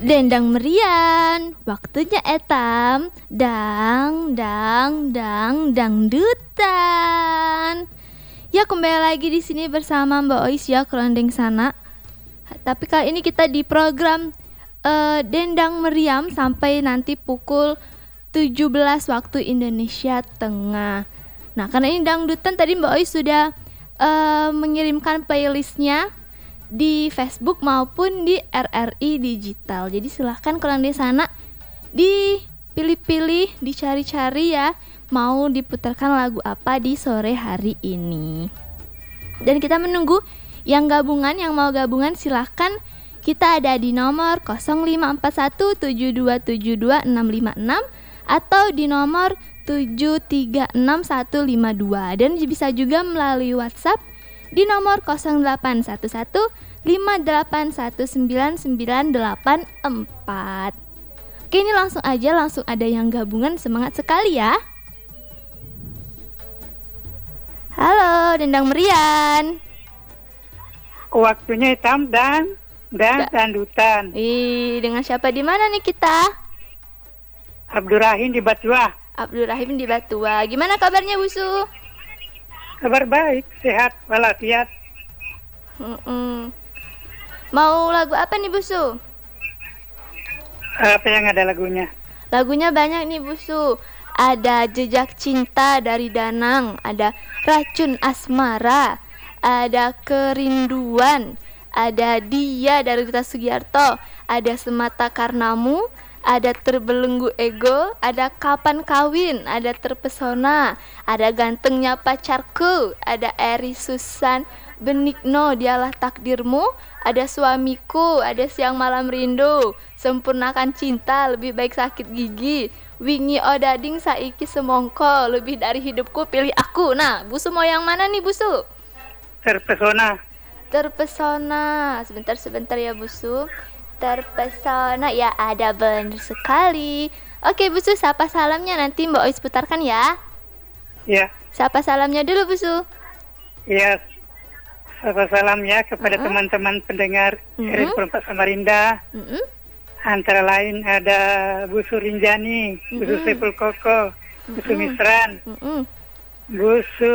Dendang merian, waktunya etam, dangdutan. Ya, kembali lagi di sini bersama Mbak Ois ya, Kelondeng Sana. Tapi kali ini kita di program Dendang Meriam sampai nanti pukul 17 waktu Indonesia Tengah. Nah, karena ini dangdutan, tadi Mbak Ois sudah mengirimkan playlistnya di Facebook maupun di RRI Digital. Jadi silahkan kalau di sana dipilih-pilih, dicari-cari ya, mau diputarkan lagu apa di sore hari ini. Dan kita menunggu yang gabungan, yang mau gabungan silahkan. Kita ada di nomor 054172725656 atau di nomor 7361152, dan bisa juga melalui WhatsApp di nomor 081158199984. Oke, ini langsung ada yang gabungan, semangat sekali ya. Halo, Dendang Merian. Waktunya hitam dan dandutan. Dengan siapa di mana nih kita? Abdurrahim di Batua. Abdurrahim di Batua. Gimana kabarnya, Busu? Kabar baik, sehat walafiat. Mau lagu apa nih, Busu? Apa yang ada lagunya? Lagunya banyak nih, Busu. Ada Jejak Cinta dari Danang, ada Racun Asmara, ada Kerinduan, ada Dia dari Rita Sugiarto, ada Semata Karenamu, ada Terbelenggu Ego, ada Kapan Kawin, ada Terpesona, ada Gantengnya Pacarku, ada Eri Susan Benigno, Dialah Takdirmu, ada Suamiku, ada Siang Malam Rindu, Sempurnakan Cinta, Lebih Baik Sakit Gigi, Wingi Odading Saiki Semongko, Lebih Dari Hidupku Pilih Aku. Nah, Busu mau yang mana nih, Busu? Terpesona. Sebentar ya, Busu. Terpesona, ya ada, benar sekali. Oke, Busu, sapa salamnya nanti Mbak Ois putarkan ya. Ya. Sapa salamnya dulu, Busu. Ya. Sapa salam ya kepada teman-teman pendengar RRI Perempat Samarinda. Antara lain ada Busu Rinjani, Busu Sepul Koko, Busu Misran, Busu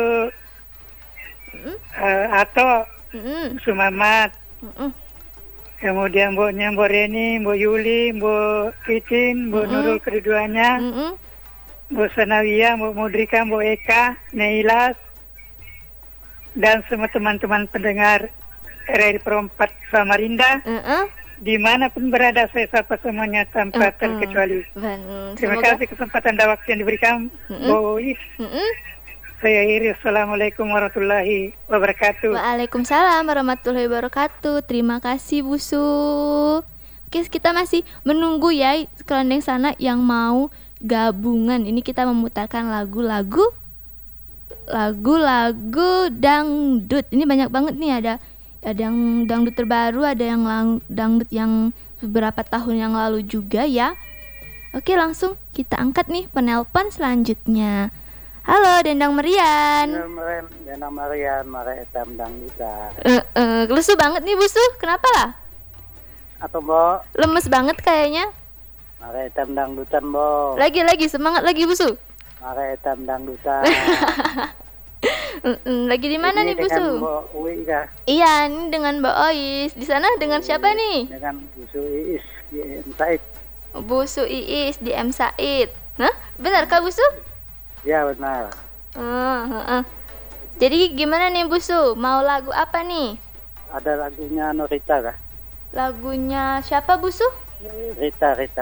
Ato, Busu Mamat. Kemudian Mbok Reni, Mbok Yuli, Mbok Titin, Mbok Nurul keduanya, Mbok Sanawiyah, Mbok Mudrika, Mbok Eka, Neilas, dan semua teman-teman pendengar RRI Perempat Samarinda, dimanapun berada, saya sapa semuanya tanpa terkecuali. Terima kasih kesempatan dan waktu yang diberikan, Mbok Ois. Saya Iri, Assalamualaikum warahmatullahi wabarakatuh. Waalaikumsalam warahmatullahi wabarakatuh. Terima kasih, Busu. Oke, kita masih menunggu ya Kelondeng Sana yang mau gabungan. Ini kita memutarkan lagu-lagu dangdut. Ini banyak banget nih, ada yang dangdut terbaru, ada yang dangdut yang beberapa tahun yang lalu juga ya. Oke, langsung kita angkat nih penelpon selanjutnya. Halo, Dendang Merian. Dendang Merian, Mare Etam Dangdutan. Lesu banget nih, Busu. Kenapa lah? Atau Mbok? Lemes banget kayaknya. Mare Etam Dangdutan, Mbok. Lagi, semangat lagi, Busu. Mare Etam Dangdutan. Lagi di mana nih, Busu? Mbok Uwi kah? Iya, ini dengan Mbak Ois. Di sana dengan siapa nih? Dengan Busu Iis di M Said. Busu Iis di M Said. Hah? Benar kah, Busu? Ya, benar. Jadi gimana nih, Busu? Mau lagu apa nih? Ada lagunya Norita kah? Lagunya siapa, Busu? Rita.